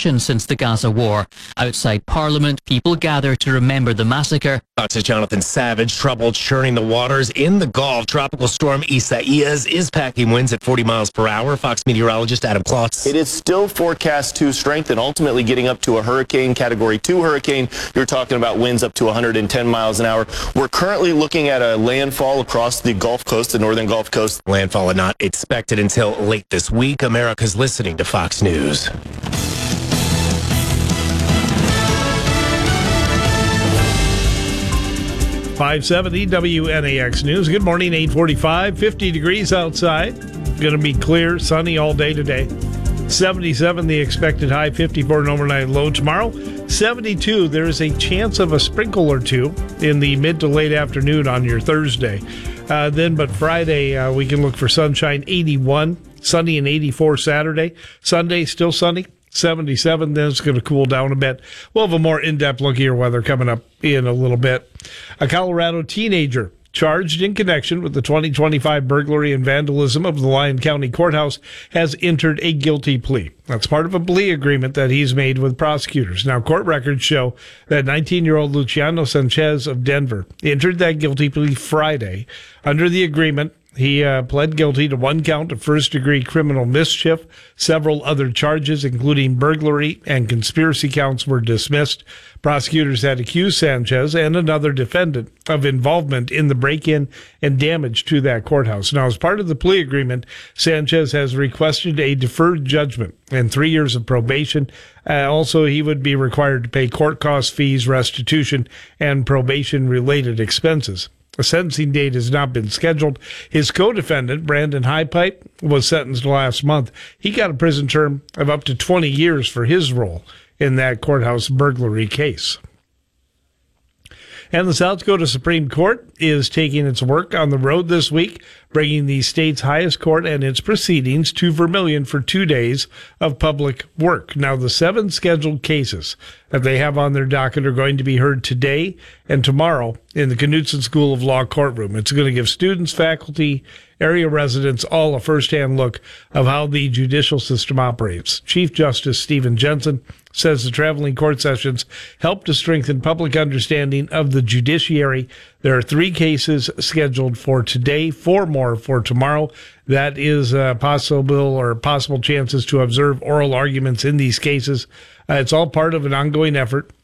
nation since the Gaza war. Outside Parliament, people gather to remember the massacre. To Jonathan Savage, trouble churning the waters in the Gulf. Tropical storm Isaias is packing winds at 40 miles per hour. Fox meteorologist Adam Klotz. It is still forecast to strengthen, ultimately getting up to a hurricane, Category 2 hurricane. You're talking about winds up to 110 miles an hour. We're currently looking at a landfall across the Gulf Coast, the northern Gulf Coast. Landfall not expected until late this week. America's listening to Fox News. .570 WNAX News. Good morning, 8:45. 50 degrees outside. Going to be clear, sunny all day today. 77 the expected high, 54 an overnight low tomorrow. 72, there is a chance of a sprinkle or two in the mid to late afternoon on your Thursday. But Friday, we can look for sunshine, 81. Sunny and 84 Saturday. Sunday, still sunny. 77, then it's going to cool down a bit. We'll have a more in-depth look at your weather coming up in a little bit. A Colorado teenager charged in connection with the 2025 burglary and vandalism of the Lyon County Courthouse has entered a guilty plea. That's part of a plea agreement that he's made with prosecutors. Now, court records show that 19-year-old Luciano Sanchez of Denver entered that guilty plea Friday. Under the agreement, he pled guilty to one count of first-degree criminal mischief. Several other charges, including burglary and conspiracy counts, were dismissed. Prosecutors had accused Sanchez and another defendant of involvement in the break-in and damage to that courthouse. Now, as part of the plea agreement, Sanchez has requested a deferred judgment and 3 years of probation. Also, he would be required to pay court costs, fees, restitution, and probation-related expenses. A sentencing date has not been scheduled. His co-defendant, Brandon Highpipe, was sentenced last month. He got a prison term of up to 20 years for his role in that courthouse burglary case. And the South Dakota Supreme Court is taking its work on the road this week, bringing the state's highest court and its proceedings to Vermilion for 2 days of public work. Now, the 7 scheduled cases that they have on their docket are going to be heard today and tomorrow in the Knutson School of Law courtroom. It's going to give students, faculty, area residents all a firsthand look of how the judicial system operates. Chief Justice Stephen Jensen says the traveling court sessions help to strengthen public understanding of the judiciary. There are 3 cases scheduled for today, 4 more for tomorrow. That is possible chances to observe oral arguments in these cases. It's all part of an ongoing effort